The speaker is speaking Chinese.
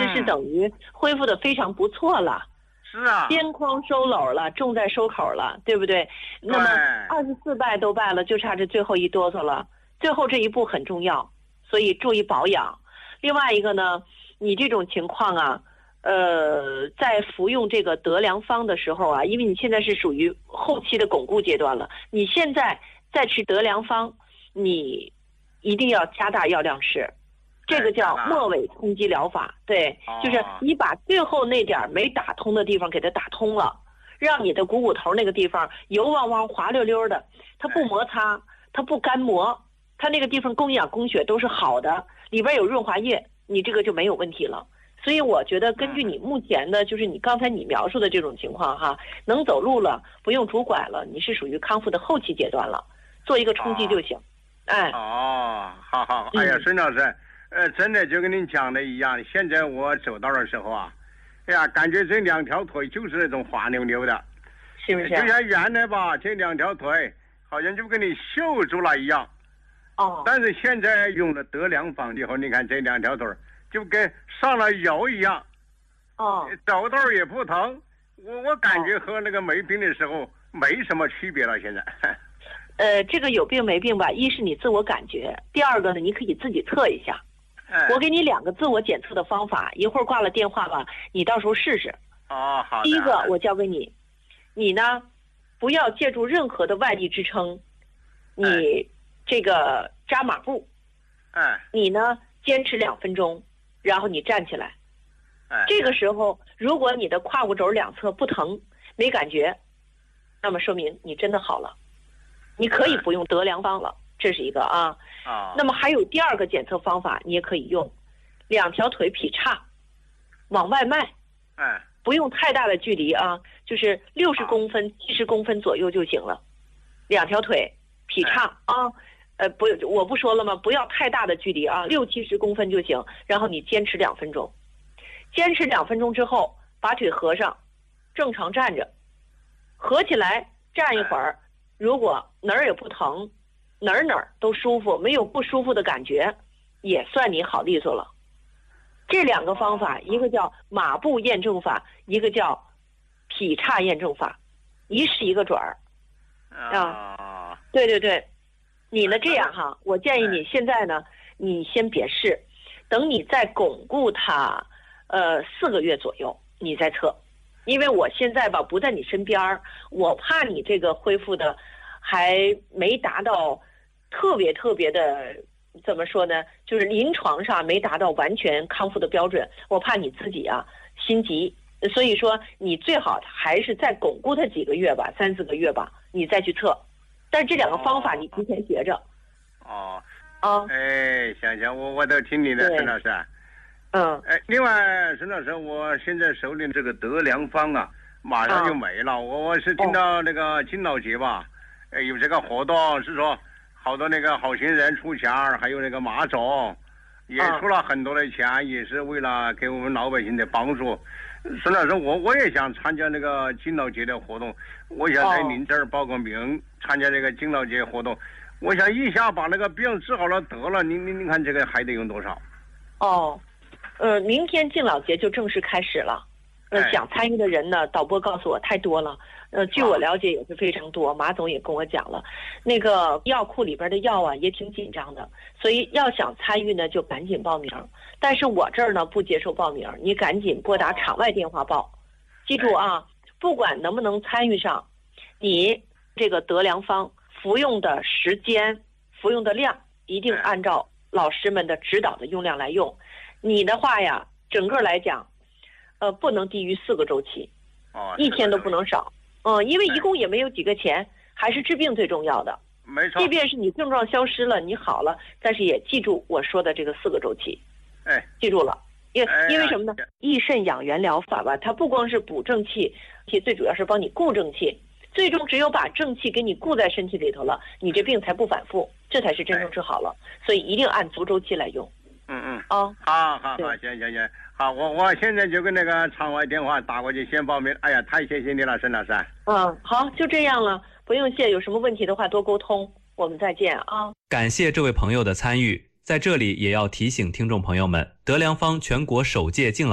是等于恢复的非常不错了。 是啊， 边框收篓了，重在收口了，对不对？那么24拜都拜了，就差这最后一哆嗦了。最后这一步很重要，所以注意保养。另外一个呢，你这种情况啊，在服用这个德良方的时候啊，因为你现在是属于后期的巩固阶段了，你现在再吃德良方，你一定要加大药量吃。这个叫末尾冲击疗法，对，就是你把最后那点没打通的地方给它打通了，让你的股骨头那个地方油汪汪滑溜溜的，它不摩擦，它不干磨，它那个地方供氧供血都是好的，里边有润滑液，你这个就没有问题了。所以我觉得根据你目前的，就是你刚才你描述的这种情况哈，能走路了，不用拄拐了，你是属于康复的后期阶段了，做一个冲击就行。哎。 好，哎呀，孙老师。真的就跟您讲的一样，现在我走道的时候啊，哎呀，感觉这2条腿就是那种滑溜溜的， 是不是？ 就像原来吧，这2条腿好像就跟你锈住了一样。但是现在用了德良方以后，你看这2条腿就跟上了油一样。走道也不疼，我感觉和那个没病的时候没什么区别了。现在。 这个有病没病吧？一是你自我感觉，第二个呢，你可以自己测一下。我给你2个自我检测的方法，一会儿挂了电话吧，你到时候试试。 好的。 第一个我教给你，你呢不要借助任何的外力支撑，你这个扎马步。你呢坚持2分钟，然后你站起来。这个时候如果你的胯骨轴两侧不疼没感觉，那么说明你真的好了，你可以不用德良方了。这是一个啊。那么还有第2个检测方法，你也可以用2条腿劈叉往外迈。不用太大的距离啊，就是60公分、70公分左右就行了。2条腿劈叉啊，不，我不说了吗？不要太大的距离啊，60、70公分就行。然后你坚持2分钟，坚持2分钟之后，把腿合上，正常站着，合起来站一会儿。如果哪儿也不疼，哪儿都舒服，没有不舒服的感觉，也算你好利索了。这2个方法，一个叫马步验证法，一个叫劈叉验证法，一是一个准儿。对，你呢这样哈，我建议你现在呢，你先别试，等你再巩固它4个月左右，你再测。因为我现在吧不在你身边，我怕你这个恢复的还没达到特别的，怎么说呢，就是临床上没达到完全康复的标准，我怕你自己啊心急，所以说你最好还是再巩固它几个月吧，3、4个月吧，你再去测。但是这2个方法你提前学着。 行，我都听你的，孙老师。另外，孙老师，我现在手里这个德良方啊，马上就没了。我是听到那个敬老节吧，有这个活动，是说好多那个好心人出钱，还有那个马总也出了很多的钱，也是为了给我们老百姓的帮助。孙老师，我也想参加那个敬老节的活动，我想在您这儿报个名，参加这个敬老节活动。我想一下把那个病治好了得了，您看这个还得用多少？ 明天敬老节就正式开始了。想参与的人呢，导播告诉我太多了。据我了解也是非常多，马总也跟我讲了，那个药库里边的药啊也挺紧张的，所以要想参与呢就赶紧报名。但是我这儿呢不接受报名，你赶紧拨打场外电话报。记住啊，不管能不能参与上，你这个德良方服用的时间、服用的量一定按照老师们的指导的用量来用。你的话呀，整个来讲，不能低于4个周期，1天都不能少。因为一共也没有几个钱，还是治病最重要的。 没错。 即便是你症状消失了，你好了，但是也记住我说的这个4个周期。记住了。因为什么呢？益肾养元疗法吧，它不光是补正气，最主要是帮你固正气。最终只有把正气给你固在身体里头了，你这病才不反复，这才是真正治好了。所以一定按足周期来用。 好，行，好，我现在就跟那个场外电话打过去先报名。哎呀，太谢谢你了，沈老师。 好，就这样了，不用谢。有什么问题的话多沟通，我们再见啊。 感谢这位朋友的参与，在这里也要提醒听众朋友们，德良方全国首届敬老